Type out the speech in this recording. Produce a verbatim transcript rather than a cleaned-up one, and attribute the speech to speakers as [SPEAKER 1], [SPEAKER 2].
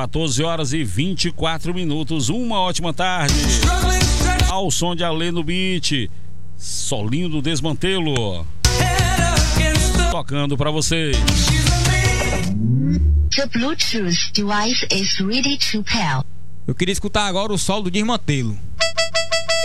[SPEAKER 1] quatorze horas e vinte e quatro minutos. Uma ótima tarde. Ao som de Alê no beat. Solinho do Desmantelo. Tocando pra vocês.
[SPEAKER 2] The Bluetooth device is ready to pair.
[SPEAKER 3] Eu queria escutar agora o solo do Desmantelo.